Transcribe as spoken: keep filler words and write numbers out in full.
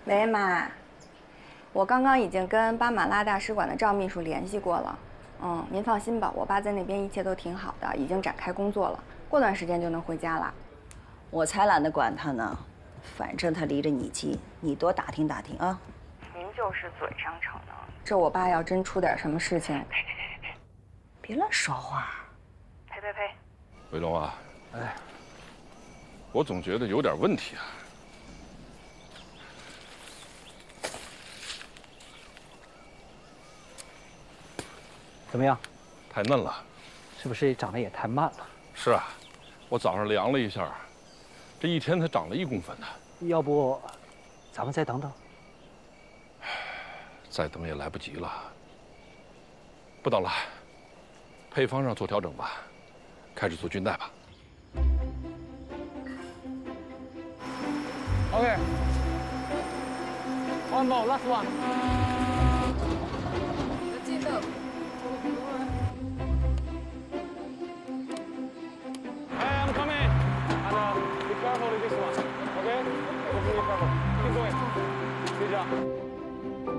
喂，妈，我刚刚已经跟巴马拉大使馆的赵秘书联系过了。嗯，您放心吧，我爸在那边一切都挺好的，已经展开工作了，过段时间就能回家了。 我才懒得管他呢，反正他离着你近，你多打听打听啊。 您就是嘴上逞能，这我爸要真出点什么事情， 呸呸呸呸，别乱说话。 呸呸呸！ 卫东啊， 哎， 我总觉得有点问题啊。 怎么样？ 太嫩了， 是不是长得也太慢了？ 是啊，我早上量了一下，这一天才长了一公分呢。 要不，咱们再等等？ 再等也来不及了。不等了，配方上做调整吧，开始做菌带吧。 OK。One more, last one. Hey, I'm coming. And uh, be careful with this one. Okay? Be careful. Keep going. Good job.